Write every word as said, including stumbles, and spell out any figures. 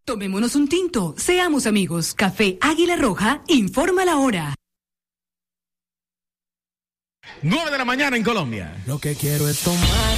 Tomémonos un tinto, seamos amigos. Café Águila Roja, informa la hora. nueve de la mañana en Colombia. Lo que quiero es tomar